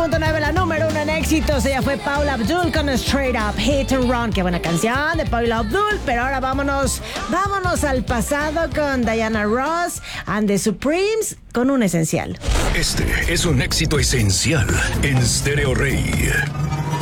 100.9, la número 1 en éxitos. Ella fue Paula Abdul con Straight Up Hit and Run. Qué buena canción de Paula Abdul. Pero ahora vámonos al pasado con Diana Ross and the Supremes con un esencial. Este es un éxito esencial en Stereo Rey.